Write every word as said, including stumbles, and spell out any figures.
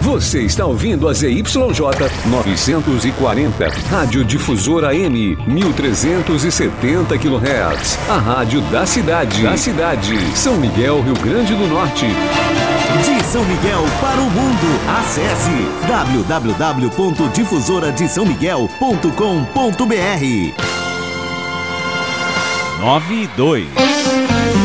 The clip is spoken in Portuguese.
Você está ouvindo a Z Y J novecentos e quarenta, Rádio Difusora M, mil trezentos e setenta quilohertz. A rádio da cidade. Da cidade. São Miguel, Rio Grande do Norte. De São Miguel para o mundo. Acesse w w w ponto difusora de são miguel ponto com ponto b r. nove e dois.